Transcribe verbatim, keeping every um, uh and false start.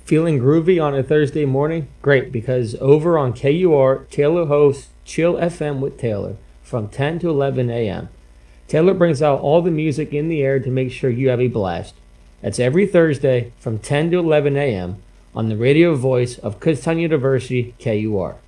Feeling groovy on a Thursday morning? Great, because over on K U R, Taylor hosts Chill F M with Taylor from ten to eleven a.m. Taylor brings out all the music in the air to make sure you have a blast. That's every Thursday from ten to eleven a.m. on the radio voice of Kutztown University, K U R.